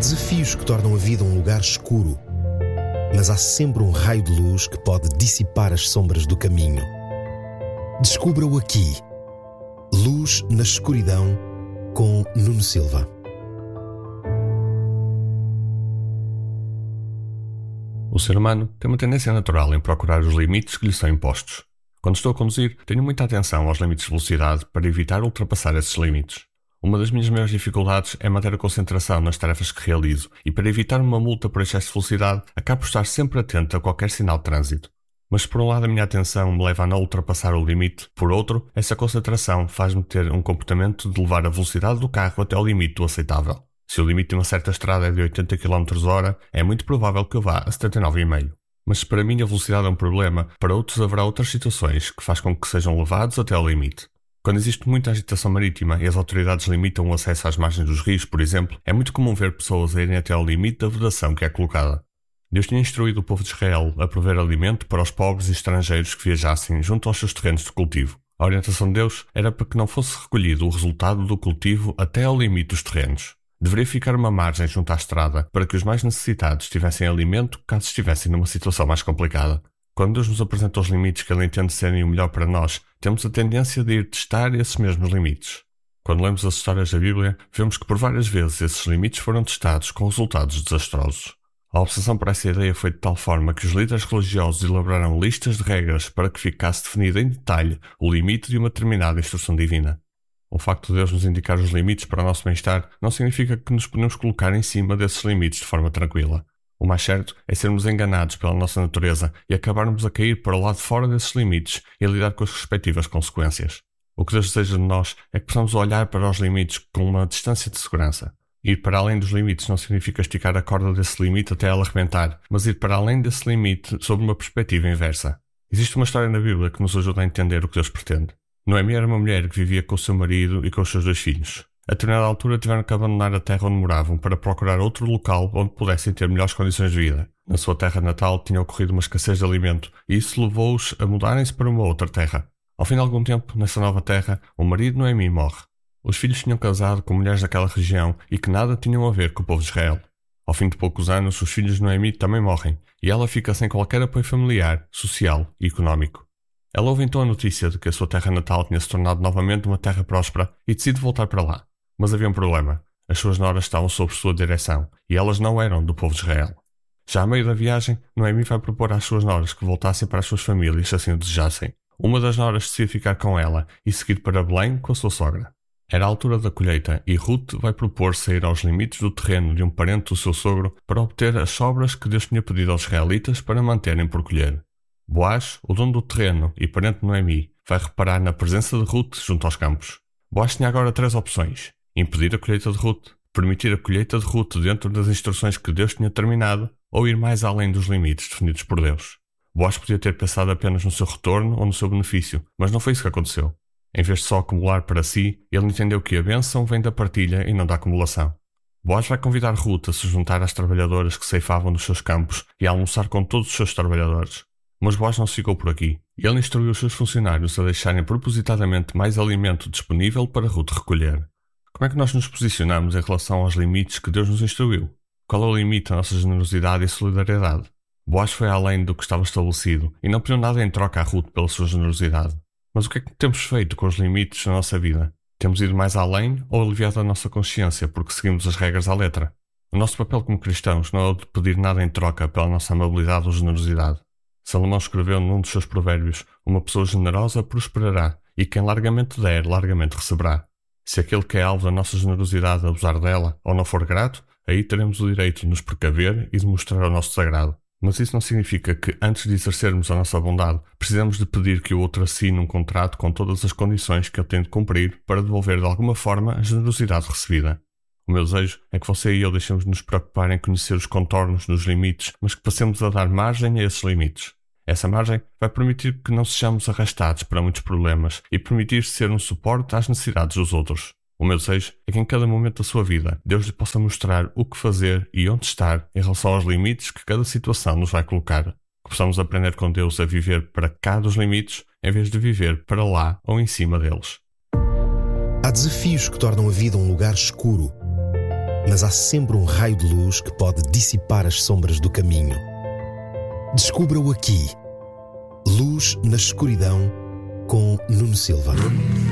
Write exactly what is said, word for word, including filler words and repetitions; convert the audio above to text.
desafios que tornam a vida um lugar escuro, mas há sempre um raio de luz que pode dissipar as sombras do caminho. Descubra-o aqui. Luz na Escuridão, com Nuno Silva. O ser humano tem uma tendência natural em procurar os limites que lhe são impostos. Quando estou a conduzir, tenho muita atenção aos limites de velocidade para evitar ultrapassar esses limites. Uma das minhas maiores dificuldades é manter a concentração nas tarefas que realizo e, para evitar uma multa por excesso de velocidade, acabo por estar sempre atento a qualquer sinal de trânsito. Mas por um lado a minha atenção me leva a não ultrapassar o limite, por outro, essa concentração faz-me ter um comportamento de levar a velocidade do carro até ao limite do aceitável. Se o limite de uma certa estrada é de oitenta quilómetros por hora, é muito provável que eu vá a setenta e nove vírgula cinco. Mas se para mim a velocidade é um problema, para outros haverá outras situações que faz com que sejam levados até ao limite. Quando existe muita agitação marítima e as autoridades limitam o acesso às margens dos rios, por exemplo, é muito comum ver pessoas a irem até ao limite da vedação que é colocada. Deus tinha instruído o povo de Israel a prover alimento para os pobres e estrangeiros que viajassem junto aos seus terrenos de cultivo. A orientação de Deus era para que não fosse recolhido o resultado do cultivo até ao limite dos terrenos. Deveria ficar uma margem junto à estrada para que os mais necessitados tivessem alimento caso estivessem numa situação mais complicada. Quando Deus nos apresenta os limites que Ele entende serem o melhor para nós, temos a tendência de ir testar esses mesmos limites. Quando lemos as histórias da Bíblia, vemos que por várias vezes esses limites foram testados com resultados desastrosos. A obsessão por essa ideia foi de tal forma que os líderes religiosos elaboraram listas de regras para que ficasse definido em detalhe o limite de uma determinada instrução divina. O facto de Deus nos indicar os limites para o nosso bem-estar não significa que nos podemos colocar em cima desses limites de forma tranquila. O mais certo é sermos enganados pela nossa natureza e acabarmos a cair para o lado de fora desses limites e a lidar com as respectivas consequências. O que Deus deseja de nós é que possamos olhar para os limites com uma distância de segurança. Ir para além dos limites não significa esticar a corda desse limite até ela arrebentar, mas ir para além desse limite sob uma perspectiva inversa. Existe uma história na Bíblia que nos ajuda a entender o que Deus pretende. Noemi era uma mulher que vivia com o seu marido e com os seus dois filhos. A determinada altura tiveram que abandonar a terra onde moravam para procurar outro local onde pudessem ter melhores condições de vida. Na sua terra natal tinha ocorrido uma escassez de alimento e isso levou-os a mudarem-se para uma outra terra. Ao fim de algum tempo, nessa nova terra, o marido de Noemi morre. Os filhos tinham casado com mulheres daquela região e que nada tinham a ver com o povo de Israel. Ao fim de poucos anos, os filhos de Noemi também morrem e ela fica sem qualquer apoio familiar, social e económico. Ela ouve então a notícia de que a sua terra natal tinha se tornado novamente uma terra próspera e decide voltar para lá. Mas havia um problema. As suas noras estavam sob sua direção e elas não eram do povo de Israel. Já a meio da viagem, Noemi vai propor às suas noras que voltassem para as suas famílias se assim o desejassem. Uma das noras decide ficar com ela e seguir para Belém com a sua sogra. Era a altura da colheita e Ruth vai propor sair aos limites do terreno de um parente do seu sogro para obter as sobras que Deus tinha pedido aos israelitas para manterem por colher. Boaz, o dono do terreno e parente de Noemi, vai reparar na presença de Ruth junto aos campos. Boaz tinha agora três opções: impedir a colheita de Ruth, permitir a colheita de Ruth dentro das instruções que Deus tinha determinado ou ir mais além dos limites definidos por Deus. Boaz podia ter pensado apenas no seu retorno ou no seu benefício, mas não foi isso que aconteceu. Em vez de só acumular para si, ele entendeu que a bênção vem da partilha e não da acumulação. Boaz vai convidar Ruth a se juntar às trabalhadoras que ceifavam dos seus campos e a almoçar com todos os seus trabalhadores. Mas Boaz não se ficou por aqui. Ele instruiu os seus funcionários a deixarem propositadamente mais alimento disponível para Ruth recolher. Como é que nós nos posicionamos em relação aos limites que Deus nos instruiu? Qual é o limite da nossa generosidade e solidariedade? Boaz foi além do que estava estabelecido e não pediu nada em troca a Ruth pela sua generosidade. Mas o que é que temos feito com os limites da nossa vida? Temos ido mais além ou aliviado a nossa consciência porque seguimos as regras à letra? O nosso papel como cristãos não é o de pedir nada em troca pela nossa amabilidade ou generosidade. Salomão escreveu num dos seus provérbios: uma pessoa generosa prosperará e quem largamente der, largamente receberá. Se aquele que é alvo da nossa generosidade abusar dela ou não for grato, aí teremos o direito de nos precaver e de mostrar o nosso desagrado. Mas isso não significa que, antes de exercermos a nossa bondade, precisamos de pedir que o outro assine um contrato com todas as condições que ele tem de cumprir para devolver de alguma forma a generosidade recebida. O meu desejo é que você e eu deixemos de nos preocupar em conhecer os contornos dos limites, mas que passemos a dar margem a esses limites. Essa margem vai permitir que não sejamos arrastados para muitos problemas e permitir ser um suporte às necessidades dos outros. O meu desejo é que em cada momento da sua vida Deus lhe possa mostrar o que fazer e onde estar em relação aos limites que cada situação nos vai colocar. Que possamos aprender com Deus a viver para cá dos limites em vez de viver para lá ou em cima deles. Há desafios que tornam a vida um lugar escuro, mas há sempre um raio de luz que pode dissipar as sombras do caminho. Descubra-o aqui. Luz na Escuridão, com Nuno Silva.